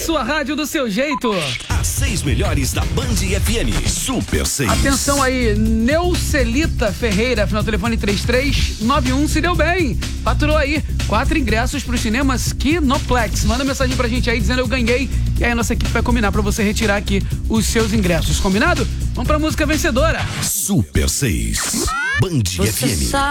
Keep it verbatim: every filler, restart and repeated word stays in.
sua rádio do seu jeito. As seis melhores da Band F M. Super seis. Atenção aí, Neucelita Ferreira, final do telefone três três nove um, se deu bem. Faturou aí quatro ingressos para os cinemas Kinoplex. Manda mensagem pra gente aí dizendo eu ganhei. E aí a nossa equipe vai combinar pra você retirar aqui os seus ingressos. Combinado? Vamos pra música vencedora. Super seis. Band F M.